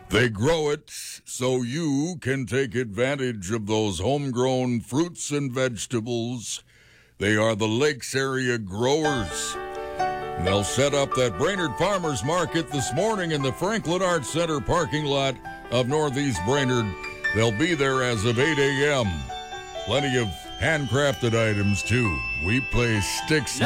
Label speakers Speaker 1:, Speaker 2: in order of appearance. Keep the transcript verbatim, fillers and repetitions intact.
Speaker 1: They grow it so you can take advantage of those homegrown fruits and vegetables. They are the Lakes area growers. They'll set up that Brainerd Farmers Market this morning in the Franklin Arts Center parking lot of Northeast Brainerd. They'll be there as of eight a.m. Plenty of handcrafted items, too. We play sticks